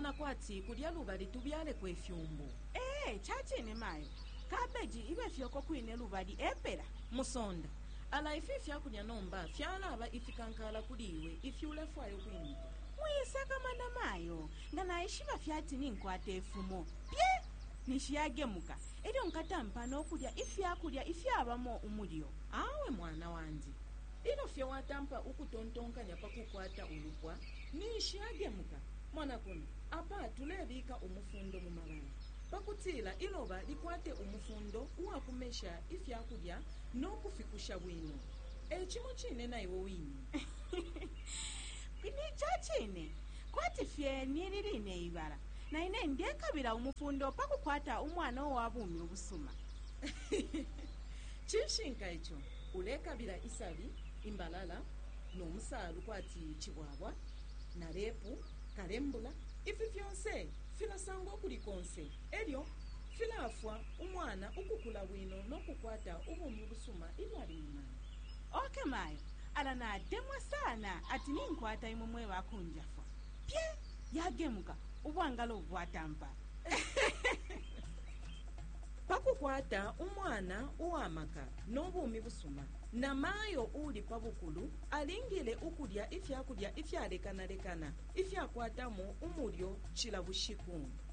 mwana kwati kulya lubali tubyale kwefyumbu. Chachine mayo kabeji ibe fyoko kwine lubali epera musonda ala ifi fyakulya nomba fyalaba ifikankala kuliwe ifyulefwayo kwinika mwisaka mana mayo ngana ishiba fyati ninkwata efumo pye nishiyagemuka eryo nkatampa n'okulya ifyabamo umulyo. awe mwana wanje ino fye watampa ukutontonkanya pakukwata ulupwa nishiyagemuka mwana kuno apa tulebika umufundo mu mabala pakutila iloba likwate umufundo uwakumesha ifyakulya n'okufikusha bwino ekimu kine naiwe wini ni chachine kwati fye niriline ibara naine ndyekabira umufundo pakukwata umwana owabumi obusuma chinshinka echo ulekabira isabi imbalala n'omusalu kwati chibwabwa na repu kalembula ifi fyonse filasanga okulikonse eryo filafwa umwana ukukula bwino n'okukwata ubumi obusuma ilwali mumana. Okay mayo ala nademwa sana ati ninkwata imwe bakunjafwa pye yagemuka ubwangala obwatampa pakukwata umwana uwamaka n'obumi busuma na mayo uli pabukulu alingile ukulya ifyakulya ifyalekanalekana ifyakwatamu umulyo chila bushiku.